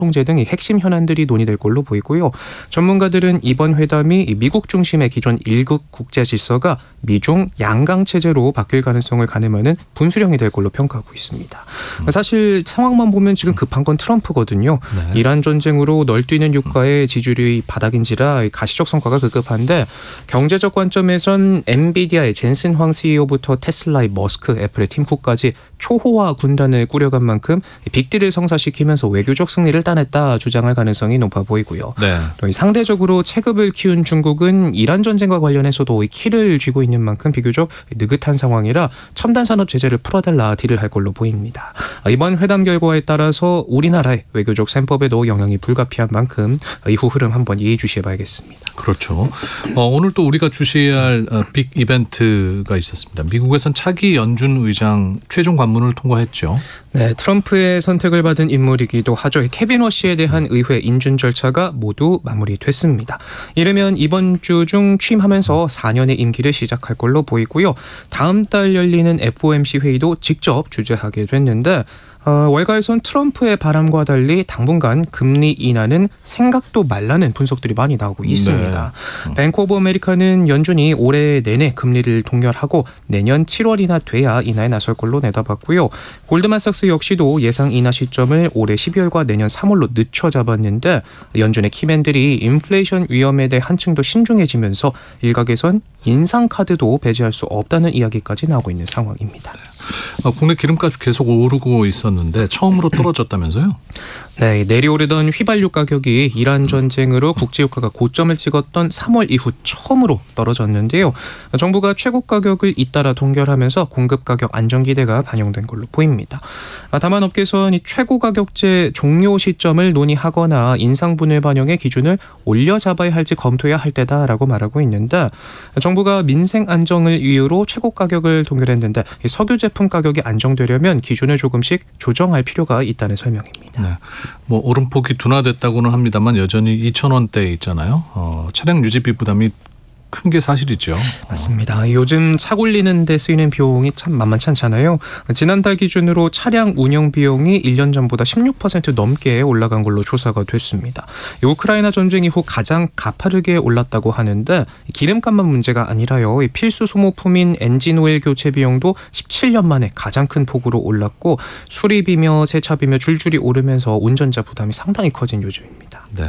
통제 등의 핵심 현안들이 논의될 걸로 보이고요. 전문가들은 이번 회담이 미국 중심의 기존 일국 국제 질서가 미중 양강 체제로 바뀔 가능성을 가늠하는 분수령이 될 걸로 평가하고 있습니다. 사실 상황만 보면 지금 급한 건 트럼프거든요. 네. 이란 전쟁으로 널뛰는 유가의 지지율이 바닥인지라 가시적 성과가 급급한데 경제적 관점에선 엔비디아의 젠슨 황 CEO부터 테슬라의 머스크, 애플의 팀 쿡까지 초호화 군단을 꾸려간 만큼 빅딜을 성사시키면서 외교적 승리를 따냈다 주장할 가능성이 높아 보이고요. 네. 또 상대적으로 체급을 키운 중국은 이란 전쟁과 관련해서도 키를 쥐고 있는 만큼 비교적 느긋한 상황이라 첨단 산업 제재를 풀어달라 딜을 할 걸로 보입니다. 이번 회담 결과에 따라서 우리나라의 외교적 셈법에도 영향이 불가피한 만큼 이후 흐름 한번 예의주시해봐야겠습니다. 그렇죠. 오늘 또 우리가 주시해야 할 빅 이벤트가 있었습니다. 미국에선 차기 연준 의장 최종 관문을 통과했죠. 네, 트럼프의 선택을 받은 인물이기도 하죠. 케빈 워시에 대한 의회 인준 절차가 모두 마무리됐습니다. 이르면 이번 주 중 취임하면서 4년의 임기를 시작할 걸로 보이고요. 다음 달 열리는 FOMC 회의도 직접 주재하게 됐는데 월가에선 트럼프의 바람과 달리 당분간 금리 인하는 생각도 말라는 분석들이 많이 나오고 있습니다. 네. 뱅크 오브 아메리카는 연준이 올해 내내 금리를 동결하고 내년 7월이나 돼야 인하에 나설 걸로 내다봤고요. 골드만삭스 역시도 예상 인하 시점을 올해 12월과 내년 3월로 늦춰 잡았는데 연준의 키맨들이 인플레이션 위험에 대해 한층 더 신중해지면서 일각에선 인상카드도 배제할 수 없다는 이야기까지 나오고 있는 상황입니다. 국내 기름값이 계속 오르고 있었는데 처음으로 떨어졌다면서요? 네, 내려오르던 휘발유 가격이 이란 전쟁으로 국제유가가 고점을 찍었던 3월 이후 처음으로 떨어졌는데요. 정부가 최고 가격을 잇따라 동결하면서 공급 가격 안정 기대가 반영된 걸로 보입니다. 다만 업계에서는 이 최고 가격제 종료 시점을 논의하거나 인상분을 반영해 기준을 올려 잡아야 할지 검토해야 할 때다라고 말하고 있는데 정부가 민생 안정을 이유로 최고 가격을 동결했는데 석유 제품 가격이 안정되려면 기준을 조금씩 조정할 필요가 있다는 설명입니다. 네. 뭐 오름폭이 둔화됐다고는 합니다만 여전히 2,000원대에 있잖아요. 차량 유지비 부담이 큰 게 사실이죠. 맞습니다. 요즘 차 굴리는 데 쓰이는 비용이 참 만만치 않잖아요. 지난달 기준으로 차량 운영 비용이 1년 전보다 16% 넘게 올라간 걸로 조사가 됐습니다. 우크라이나 전쟁 이후 가장 가파르게 올랐다고 하는데 기름값만 문제가 아니라요. 필수 소모품인 엔진 오일 교체 비용도 17년 만에 가장 큰 폭으로 올랐고 수리비며 세차비며 줄줄이 오르면서 운전자 부담이 상당히 커진 요즘입니다. 네.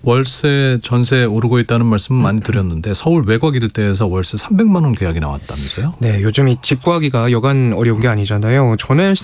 월세, 전세 오르고 있다는 말씀 많이 드렸는데 서울 외곽 일대에서 월세 300만 원 계약이 나왔다면서요? 네, 요즘 이 집 구하기가 여간 어려운 게 아니잖아요. 전월세